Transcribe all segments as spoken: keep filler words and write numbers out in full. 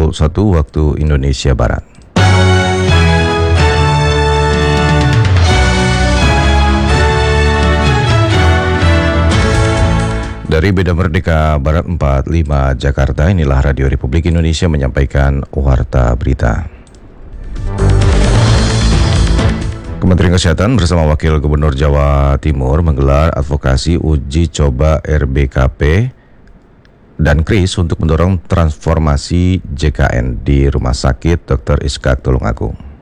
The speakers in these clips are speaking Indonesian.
pukul satu waktu Indonesia Barat. Dari Medan Merdeka Barat empat puluh lima Jakarta, inilah Radio Republik Indonesia menyampaikan Warta Berita. Kementerian Kesehatan bersama Wakil Gubernur Jawa Timur menggelar advokasi uji coba R B K P dan Kris untuk mendorong transformasi J K N di Rumah Sakit Dokter Iskak Tulungagung.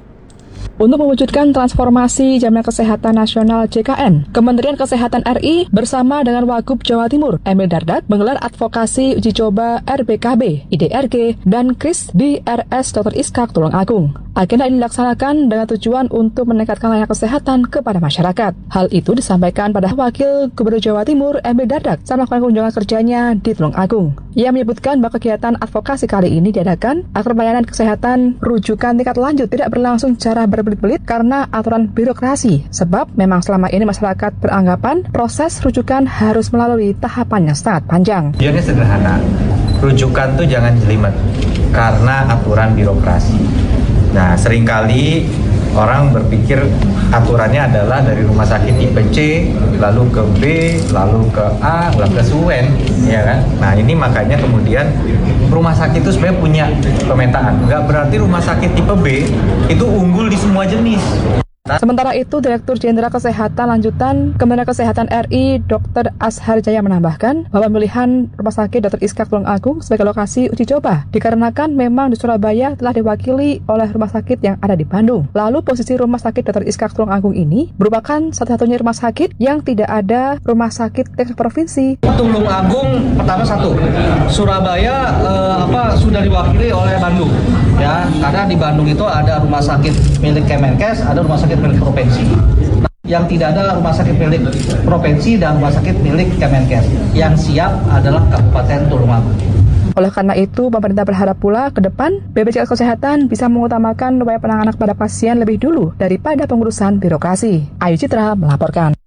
Untuk mewujudkan transformasi Jaminan Kesehatan Nasional J K N, Kementerian Kesehatan R I bersama dengan Wagub Jawa Timur, Emil Dardak, menggelar advokasi uji coba R B K B, I D R G, dan Kris di R S Dokter Iskak Tulungagung. Agenda ini dilaksanakan dengan tujuan untuk meningkatkan layanan kesehatan kepada masyarakat. Hal itu disampaikan pada Wakil Gubernur Jawa Timur, Emil Dardak, saat melakukan kunjungan kerjanya di Tulungagung. Ia menyebutkan bahwa kegiatan advokasi kali ini diadakan agar pelayanan kesehatan rujukan tingkat lanjut tidak berlangsung secara berbelit-belit karena aturan birokrasi. Sebab memang selama ini masyarakat beranggapan proses rujukan harus melalui tahapan yang sangat panjang. Tujuannya sederhana, rujukan tuh jangan jelimet karena aturan birokrasi. Nah, seringkali orang berpikir aturannya adalah dari rumah sakit tipe C, lalu ke B, lalu ke A, lalu ke S U N, ya kan? Nah, ini makanya kemudian rumah sakit itu sebenarnya punya pemetaan. Nggak berarti rumah sakit tipe B itu unggul di semua jenis. Sementara itu, Direktur Jenderal Kesehatan Lanjutan Kementerian Kesehatan R I, Dokter Ashar Jaya menambahkan bahwa pemilihan Rumah Sakit Dokter Iskak Tulungagung sebagai lokasi uji coba dikarenakan memang di Surabaya telah diwakili oleh rumah sakit yang ada di Bandung. Lalu posisi Rumah Sakit Dokter Iskak Tulungagung ini merupakan satu-satunya rumah sakit yang tidak ada rumah sakit tingkat provinsi. Tulungagung pertama satu, Surabaya eh, apa sudah diwakili oleh Bandung, ya, karena di Bandung itu ada rumah sakit milik Kemenkes, ada rumah sakit milik provinsi. Yang tidak ada rumah sakit milik provinsi dan rumah sakit milik Kemenkes. Yang siap adalah Kabupaten Tulungagung. Oleh karena itu, pemerintah berharap pula ke depan B P J S Kesehatan bisa mengutamakan upaya penanganan pada pasien lebih dulu daripada pengurusan birokrasi. Ayu Citra melaporkan.